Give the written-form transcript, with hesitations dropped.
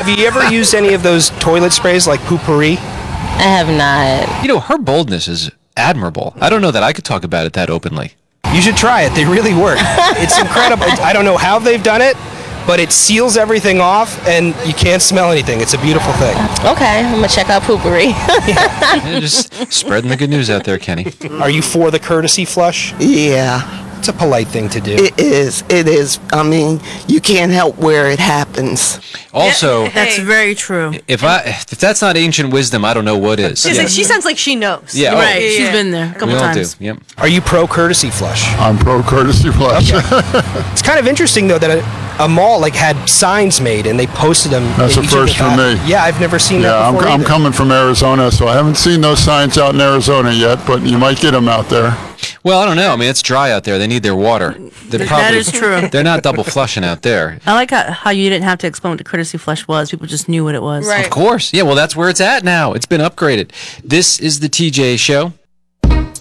Have you ever used any of those toilet sprays like Poo-Pourri? I have not. You know, her boldness is admirable. I don't know that I could talk about it that openly. You should try it. They really work. It's incredible. I don't know how they've done it, but it seals everything off, and you can't smell anything. It's a beautiful thing. Okay, I'm going to check out Poo-Pourri. Yeah, just spreading the good news out there, Kenny. Are you for the courtesy flush? Yeah, It's a polite thing to do. it is. It is. I mean, you can't help where it happens. Also, That's very true. if that's not ancient wisdom, I don't know what is. She's like, she sounds like she knows. Yeah, oh, Right, she's been there a couple we all do. times. Yep. Are you pro courtesy flush? I'm pro courtesy flush. It's kind of interesting though that a mall like had signs made and they posted them. That's in a each of the first for me. Yeah, I've never seen Yeah, that before. I'm either. coming from Arizona, so I haven't seen those signs out in Arizona yet, but you might get them out there. Well, I don't know. I mean, it's dry out there. They need their water. That is true. They're not double flushing out there. I like how you didn't have to explain what the courtesy flush was. People just knew what it was. Right. Of course. Yeah, well, that's where it's at now. It's been upgraded. This is the TJ Show.